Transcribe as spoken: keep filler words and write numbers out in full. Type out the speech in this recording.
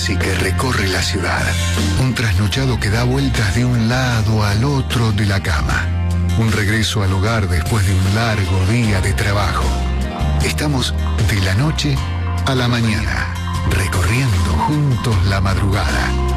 taxi que recorre la ciudad. Un trasnochado que da vueltas de un lado al otro de la cama. Un regreso al hogar después de un largo día de trabajo. Estamos de la noche a la mañana, recorriendo juntos la madrugada.